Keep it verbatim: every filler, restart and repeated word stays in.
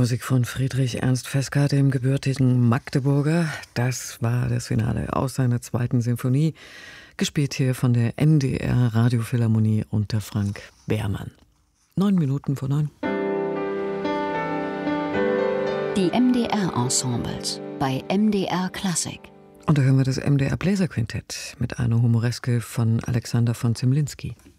Musik von Friedrich Ernst Fesca, dem gebürtigen Magdeburger. Das war das Finale aus seiner zweiten Sinfonie, gespielt hier von der M D R Radiophilharmonie unter Frank Behrmann. Neun Minuten vor neun. Die M D R-Ensembles bei M D R Klassik. Und da hören wir das M D R Bläserquintett mit einer Humoreske von Alexander von Zemlinsky.